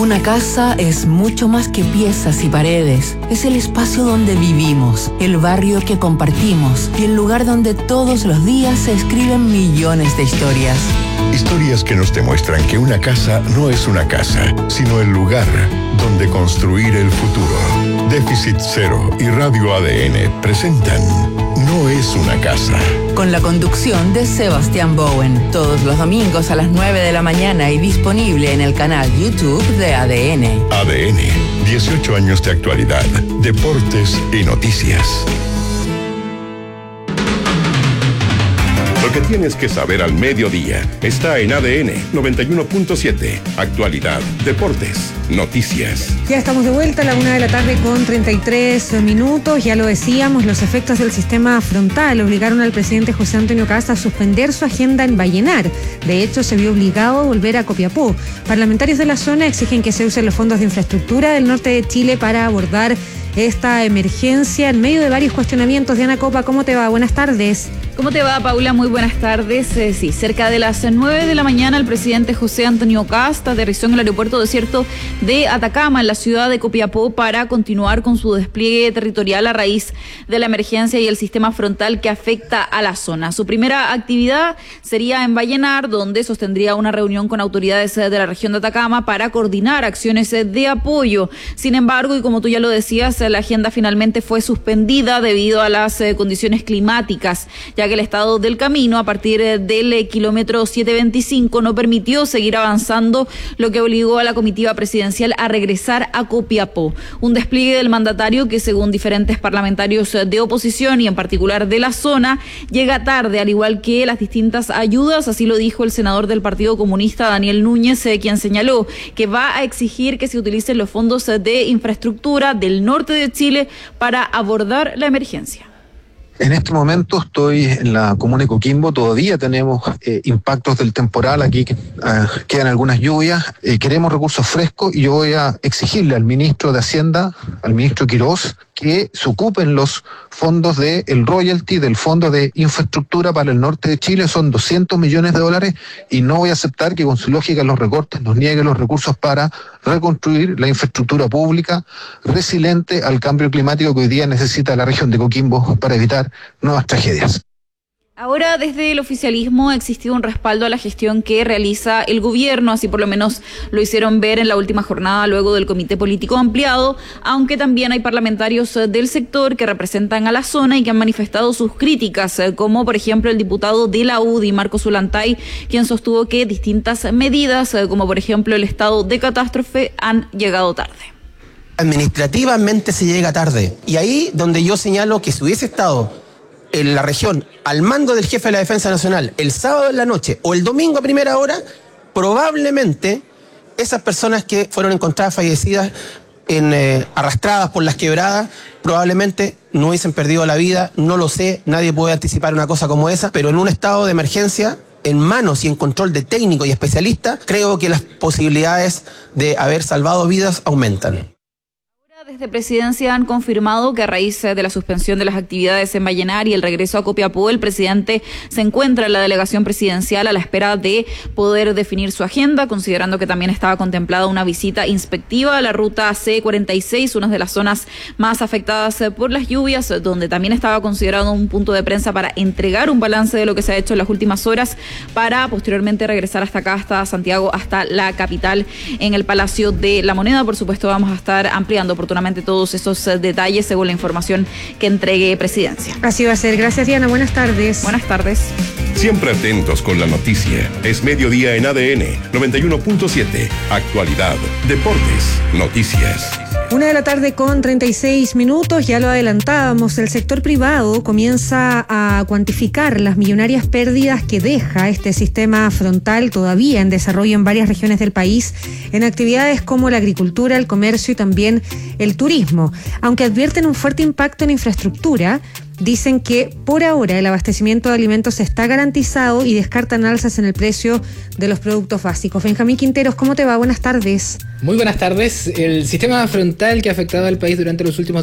Una casa es mucho más que piezas y paredes. Es el espacio donde vivimos, el barrio que compartimos y el lugar donde todos los días se escriben millones de historias. Historias que nos demuestran que una casa no es una casa, sino el lugar donde construir el futuro. Déficit Cero y Radio ADN presentan No es una casa. Con la conducción de Sebastián Bowen, todos los domingos a las 9 de la mañana y disponible en el canal YouTube de ADN. ADN, 18 años de actualidad, deportes y noticias. Lo que tienes que saber al mediodía está en ADN 91.7. Actualidad, deportes, noticias. Ya estamos de vuelta a la 1:33 Ya lo decíamos, los efectos del sistema frontal obligaron al presidente José Antonio Kast a suspender su agenda en Vallenar. De hecho, se vio obligado a volver a Copiapó. Parlamentarios de la zona exigen que se usen los fondos de infraestructura del norte de Chile para abordar esta emergencia en medio de varios cuestionamientos. Diana Copa, ¿cómo te va? Buenas tardes. ¿Cómo te va, Paula? Muy buenas tardes. Sí, cerca de las 9 de la mañana el presidente José Antonio Kast aterrizó en el aeropuerto desierto de Atacama, en la ciudad de Copiapó, para continuar con su despliegue territorial a raíz de la emergencia y el sistema frontal que afecta a la zona. Su primera actividad sería en Vallenar, donde sostendría una reunión con autoridades de la región de Atacama para coordinar acciones de apoyo. Sin embargo, y como tú ya lo decías, la agenda finalmente fue suspendida debido a las condiciones climáticas, ya que el estado del camino a partir del kilómetro 725 no permitió seguir avanzando, lo que obligó a la comitiva presidencial a regresar a Copiapó. Un despliegue del mandatario que, según diferentes parlamentarios de oposición y en particular de la zona, llega tarde, al igual que las distintas ayudas. Así lo dijo el senador del Partido Comunista, Daniel Núñez, quien señaló que va a exigir que se utilicen los fondos de infraestructura del norte de Chile para abordar la emergencia. En este momento estoy en la comuna de Coquimbo, todavía tenemos impactos del temporal, aquí quedan algunas lluvias, queremos recursos frescos y yo voy a exigirle al ministro de Hacienda, al ministro Quirós, que se ocupen los fondos del royalty, del fondo de infraestructura para el norte de Chile, son $200 millones, y no voy a aceptar que con su lógica los recortes nos niegue los recursos para reconstruir la infraestructura pública resiliente al cambio climático que hoy día necesita la región de Coquimbo para evitar nuevas tragedias. Ahora, desde el oficialismo ha existido un respaldo a la gestión que realiza el gobierno, así por lo menos lo hicieron ver en la última jornada luego del comité político ampliado, aunque también hay parlamentarios del sector que representan a la zona y que han manifestado sus críticas, como por ejemplo el diputado de la UDI, Marcos Ulantay, quien sostuvo que distintas medidas, como por ejemplo el estado de catástrofe, han llegado tarde. Administrativamente se llega tarde, y ahí donde yo señalo que si hubiese estado en la región al mando del jefe de la Defensa Nacional el sábado en la noche o el domingo a primera hora, probablemente esas personas que fueron encontradas fallecidas arrastradas por las quebradas probablemente no hubiesen perdido la vida. No lo sé, nadie puede anticipar una cosa como esa, pero en un estado de emergencia, en manos y en control de técnicos y especialistas, creo que las posibilidades de haber salvado vidas aumentan. Desde Presidencia han confirmado que a raíz de la suspensión de las actividades en Vallenar y el regreso a Copiapó, el presidente se encuentra en la delegación presidencial a la espera de poder definir su agenda, considerando que también estaba contemplada una visita inspectiva a la ruta C46, una de las zonas más afectadas por las lluvias, donde también estaba considerado un punto de prensa para entregar un balance de lo que se ha hecho en las últimas horas, para posteriormente regresar hasta acá, hasta Santiago, hasta la capital, en el Palacio de la Moneda. Por supuesto, vamos a estar ampliando oportunamente todos esos detalles según la información que entregue Presidencia. Así va a ser. Gracias, Diana. Buenas tardes. Buenas tardes. Siempre atentos con la noticia. Es mediodía en ADN 91.7. Actualidad, deportes, noticias. 1:36 Ya lo adelantábamos, el sector privado comienza a cuantificar las millonarias pérdidas que deja este sistema frontal todavía en desarrollo en varias regiones del país, en actividades como la agricultura, el comercio y también el turismo. Aunque advierten un fuerte impacto en infraestructura, dicen que por ahora el abastecimiento de alimentos está garantizado y descartan alzas en el precio de los productos básicos. Benjamín Quinteros, ¿cómo te va? Buenas tardes. Muy buenas tardes. El sistema frontal que ha afectado al país durante los últimos